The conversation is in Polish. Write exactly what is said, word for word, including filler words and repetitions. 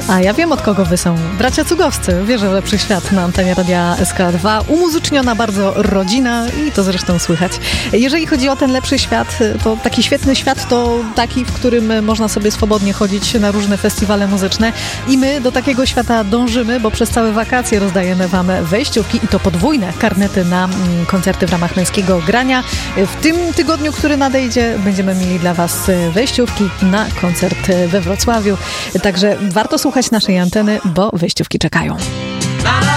A ja wiem, od kogo wy są. Bracia Cugowscy. Wierzę w lepszy świat na antenie Radia S K dwa. Umuzyczniona bardzo rodzina i to zresztą słychać. Jeżeli chodzi o ten lepszy świat, to taki świetny świat to taki, w którym można sobie swobodnie chodzić na różne festiwale muzyczne i my do takiego świata dążymy, bo przez całe wakacje rozdajemy wam wejściówki i to podwójne karnety na koncerty w ramach Męskiego Grania. W tym tygodniu, który nadejdzie, będziemy mieli dla was wejściówki na koncert we Wrocławiu. Także warto słuchać naszej anteny, bo wejściówki czekają.